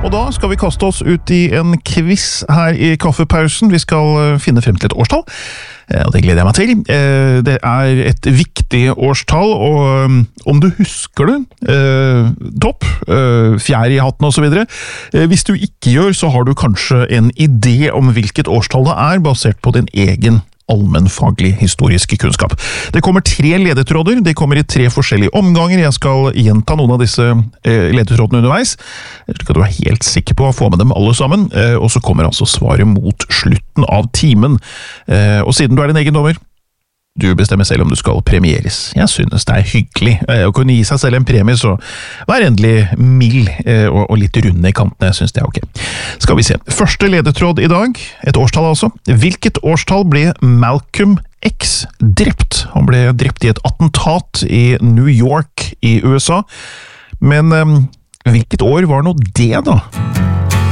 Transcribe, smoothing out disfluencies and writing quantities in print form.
Og da skal vi kaste oss ut i en quiz her i kaffepausen. Vi skal finne frem til et årstall, og det gleder jeg meg til. Det er et viktig årstall, og om du husker det, topp, fjær i hatten og så videre. Hvis du ikke gjør, så har du kanskje en idé om hvilket årstall det er, basert på din egen allmennfaglig historiske kunnskap. Det kommer 3 ledetråder, de kommer i 3 forskjellige omganger. Jeg skal gjenta noen av disse ledetrådene underveis, slik at du er helt sikker på å få med dem alle sammen, og så kommer altså svaret mot slutten av timen. Og siden du er din egen dommer, du bestemmer selv om du skal premieres. Jeg synes det er hyggelig å kunne gi seg selv en premie, så vær endelig mild og litt runde i kantene. Jeg synes det er ok. Skal vi se. Første ledetråd i dag, et årstall altså. Hvilket årstall ble Malcolm X drept? Han ble drept i et attentat i New York i USA. Men hvilket år var nå det da?